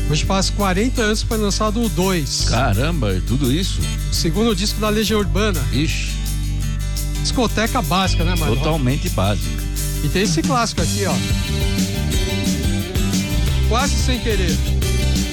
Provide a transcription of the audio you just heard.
Hoje faz 40 anos que foi lançado o 2. Caramba, é tudo isso? O segundo disco da Legião Urbana. Ixi. Discoteca básica, né, mano? Totalmente básica. E tem esse clássico aqui, ó. Quase Sem Querer.